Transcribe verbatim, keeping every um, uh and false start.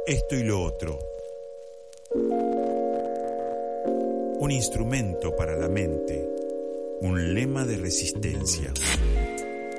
esto y lo otro. Un instrumento para la mente, un lema de resistencia.